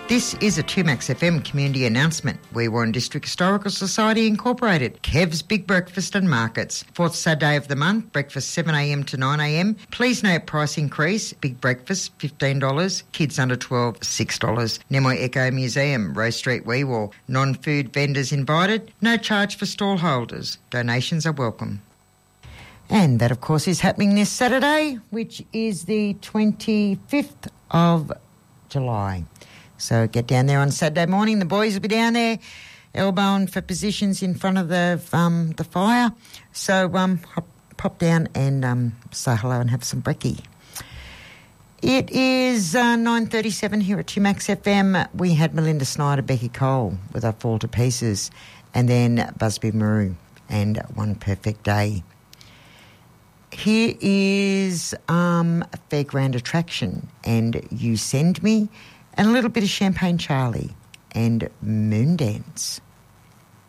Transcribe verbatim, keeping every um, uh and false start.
This is a two Max F M community announcement. We Warren District Historical Society Incorporated. Kev's Big Breakfast and Markets. Fourth Saturday of the month, breakfast seven a m to nine a m. Please note price increase. Big breakfast, fifteen dollars. Kids under twelve, six dollars. Nimoy Eco Museum, Rose Street, Wee Waa. Non-food vendors invited. No charge for stall holders. Donations are welcome. And that, of course, is happening this Saturday, which is the twenty-fifth of July. So get down there on Saturday morning. The boys will be down there elbowing for positions in front of the um, the fire. So um, hop, pop down and um, say hello and have some brekkie. It is uh, nine thirty-seven here at two Max F M. We had Melinda Snyder, Becky Cole with our Fall to Pieces, and then Busby Maru and One Perfect Day. Here is um, a Fairground Attraction and You Send Me, and a little bit of Champagne Charlie and Moondance.